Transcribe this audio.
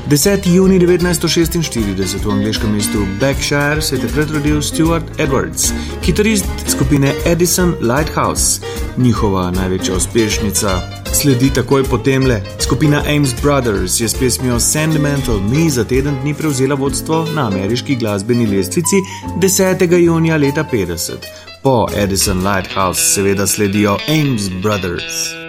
10. juni 1946 v angleškem mestu Berkshire se je takrat rodil Stuart Edwards, kitarist skupine Edison Lighthouse. Njihova največja uspešnica sledi takoj potemle. Skupina Ames Brothers je s pesmijo Sentimental Me za teden dni prevzela vodstvo na ameriški glasbeni lestvici 10. junija leta 50. Po Edison Lighthouse seveda sledijo Ames Brothers.